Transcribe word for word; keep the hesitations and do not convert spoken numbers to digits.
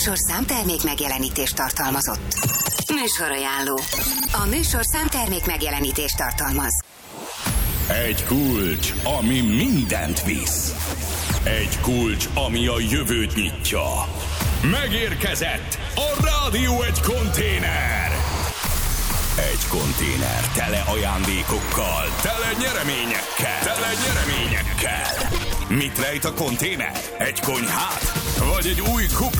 műsorszám termék megjelenítést tartalmazott. Műsorajánló. A műsorszám termék megjelenítést tartalmaz. Egy kulcs, ami mindent visz. Egy kulcs, ami a jövőt nyitja. Megérkezett a Rádió Egy konténer. Egy konténer tele ajándékokkal, tele nyereményekkel, tele nyereményekkel. Mit rejt a konténer? Egy konyhát? Vagy egy új kupla